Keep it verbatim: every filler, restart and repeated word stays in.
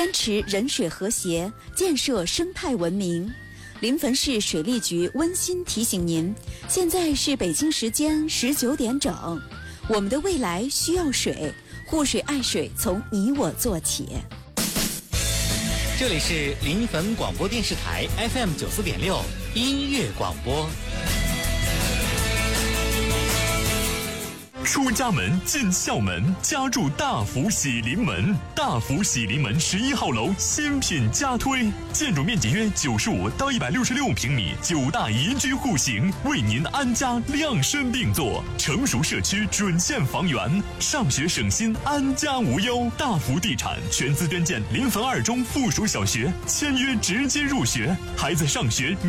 坚持人水和谐，建设生态文明。临汾市水利局温馨提醒您，现在是北京时间十九点整，我们的未来需要水，护水爱水从你我做起。 这里是临汾广播电视台 F M 九四点六音乐广播。 出家门进校门，家住大福喜临门。大福喜临门十一号楼新品加推，建筑面积约九十五到一百六十六平米，九大宜居户型，为您安家量身定做。成熟社区准线房源，上学省心，安家无忧。大福地产全资捐建临汾二中附属小学，签约直接入学，孩子上学